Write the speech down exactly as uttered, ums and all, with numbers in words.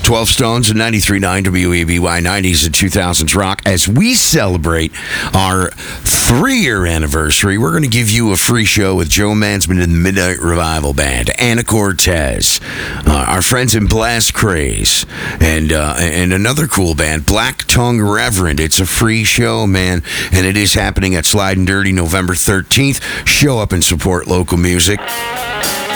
twelve Stones and ninety-three point nine W E B Y, nineties and two thousands rock. As we celebrate our three-year anniversary, we're going to give you a free show with Joe Mansman and the Midnight Revival Band, Anna Cortez, uh, our friends in Blast Craze, and uh, and another cool band, Black Tongue Reverend. It's a free show, man, and it is happening at Slide and Dirty November thirteenth. Show up and support local music.